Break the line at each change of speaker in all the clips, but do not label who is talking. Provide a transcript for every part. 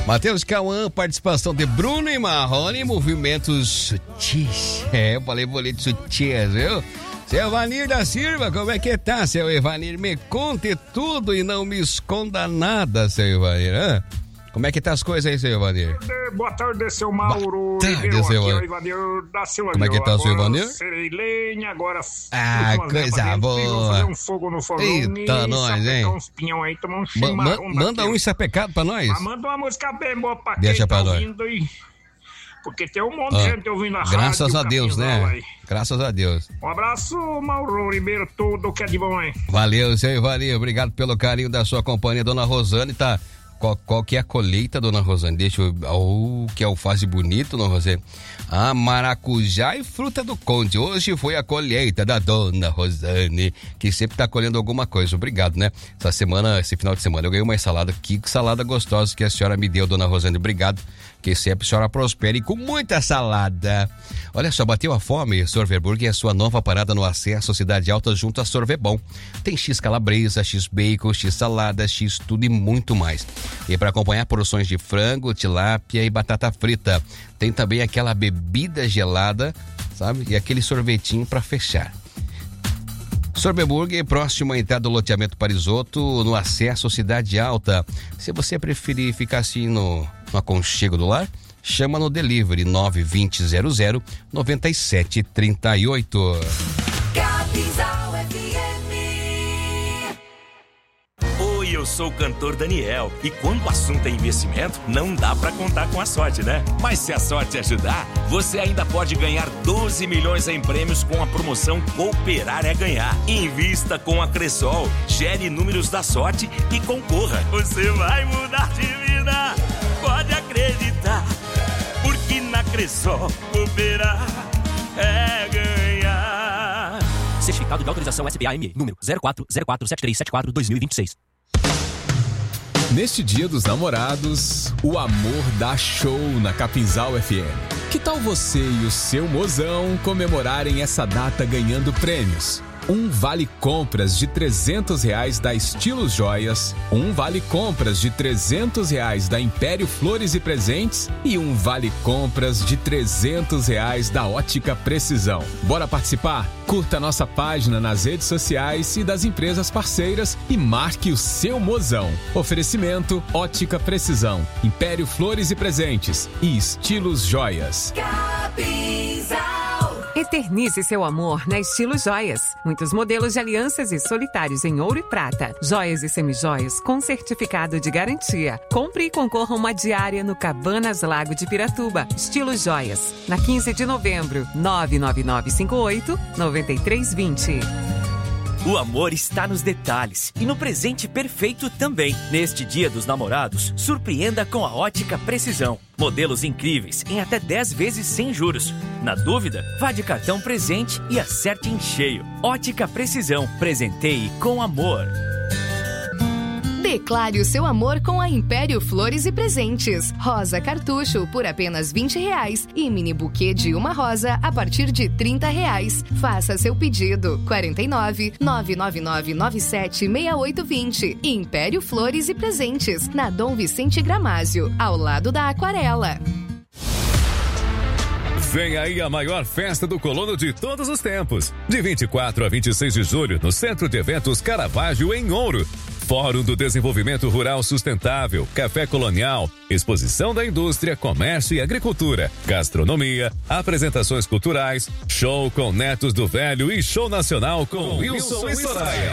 Matheus Cauã, participação de Bruno e Marrone, movimentos sutis. Eu falei boleto sutis, viu? Seu Evanir da Silva, como é que tá, seu Evanir? Me conte tudo e não me esconda nada, seu Evanir, hã? Como é que tá as coisas aí, seu Evanir?
Boa tarde, seu Mauro.
Boa tarde, seu
Evanir da Silva.
Como é que tá o seu Evanir?
Serei lenha, agora...
coisa boa.
Fazer um fogo no fogão.
Eita, nós, hein?
Uns pinhão aí, tomar um chimarrão.
Manda um sapecado pra nós.
Manda uma música bem boa pra
Deixa
quem tá
pra nós.
ouvindo aí. Porque tem um monte de gente ouvindo a rádio.
Graças a Deus, né?
Aí.
Graças a Deus.
Um abraço, Mauro Ribeiro, tudo que é de bom, hein?
Valeu, seu Evanir. Obrigado pelo carinho da sua companhia. Dona Rosane tá... Qual que é a colheita, dona Rosane? Deixa eu... que alface bonito, dona Rosane. Maracujá e fruta do conde. Hoje foi a colheita da dona Rosane, que sempre tá colhendo alguma coisa. Obrigado, né? Esse final de semana eu ganhei uma salada. Que salada gostosa que a senhora me deu, dona Rosane. Obrigado. Que sempre a senhora prospere com muita salada. Olha só, bateu a fome? Sorveburger é a sua nova parada no acesso à Cidade Alta junto a Sorvebom. Tem X calabresa, X bacon, X salada, X tudo e muito mais. E para acompanhar porções de frango, tilápia e batata frita. Tem também aquela bebida gelada, sabe? E aquele sorvetinho para fechar. Sorveburger, próximo à entrada do loteamento Parisoto, no acesso à Cidade Alta. Se você preferir ficar assim no aconchego do lar, chama no delivery 92000 9738.
Oi, eu sou o cantor Daniel e quando o assunto é investimento, não dá pra contar com a sorte, né? Mas se a sorte ajudar, você ainda pode ganhar 12 milhões em prêmios com a promoção Cooperar é Ganhar. Invista com a Cressol, gere números da sorte e concorra. Você vai mudar de vida, pode acreditar, porque na Cressol cooperar é ganhar.
Certificado de autorização SBAME, número 04047374-2026.
Neste Dia dos Namorados, o amor dá show na Capinzal FM. Que tal você e o seu mozão comemorarem essa data ganhando prêmios? Um vale compras de R$300 da Estilos Joias, um vale compras de R$300 da Império Flores e Presentes e um vale compras de R$300 da Ótica Precisão. Bora participar? Curta nossa página nas redes sociais e das empresas parceiras e marque o seu mozão. Oferecimento Ótica Precisão, Império Flores e Presentes e Estilos Joias.
Eternize seu amor na Estilo Joias. Muitos modelos de alianças e solitários em ouro e prata. Joias e semijoias com certificado de garantia. Compre e concorra a uma diária no Cabanas Lago de Piratuba. Estilo Joias. Na 15 de novembro, 99958-9320.
O amor está nos detalhes e no presente perfeito também. Neste Dia dos Namorados, surpreenda com a Ótica Precisão. Modelos incríveis em até 10 vezes sem juros. Na dúvida, vá de cartão presente e acerte em cheio. Ótica Precisão. Presenteie com amor.
Declare o seu amor com a Império Flores e Presentes. Rosa cartucho por apenas R$20 e mini buquê de uma rosa a partir de R$30. Faça seu pedido. 49-99997-6820. Império Flores e Presentes, na Dom Vicente Gramásio, ao lado da Aquarela.
Vem aí a maior festa do colono de todos os tempos. De 24 a 26 de julho, no Centro de Eventos Caravaggio, em Ouro. Fórum do Desenvolvimento Rural Sustentável, Café Colonial, Exposição da Indústria, Comércio e Agricultura, Gastronomia, apresentações culturais, show com Netos do Velho e show nacional com Wilson e Soraya.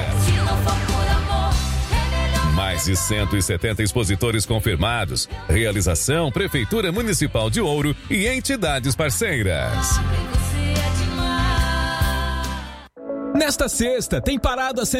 Mais de 170 expositores confirmados. Realização Prefeitura Municipal de Ouro e entidades parceiras.
Nesta sexta, tem parada